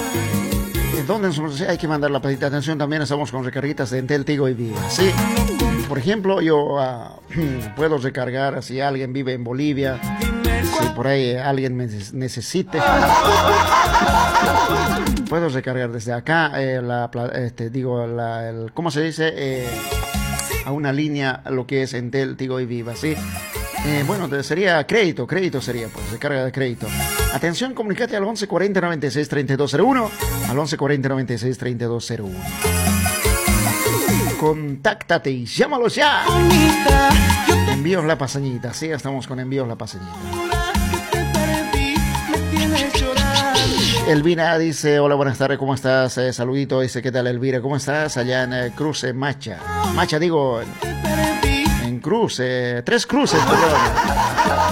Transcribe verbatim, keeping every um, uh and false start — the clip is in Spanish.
¿Dónde nos, hay que mandar la pedita de atención? También estamos con recarguitas de Entel, Tigo y Viva, ¿sí? Por ejemplo, yo uh, puedo recargar si alguien vive en Bolivia, si por ahí alguien me necesite. Puedo recargar desde acá, eh, la, este, digo, la, el, ¿cómo se dice? Eh, a una línea lo que es Entel, Tigo y Viva, ¿sí? Eh, bueno, sería crédito, crédito sería, pues, recarga de crédito. Atención, comunícate al once cuarenta noventa y seis treinta y dos cero uno, al once cuarenta noventa y seis treinta y dos cero uno. Contáctate y llámalo ya. Envíos La Pasañita, sí, estamos con Envíos La Pasañita. Elvira dice, hola, buenas tardes, ¿cómo estás? Eh, saludito, dice, ¿qué tal, Elvira? ¿Cómo estás? Allá en eh, Cruce Macha. Macha, digo, en, en Cruce, eh, Tres Cruces, perdón.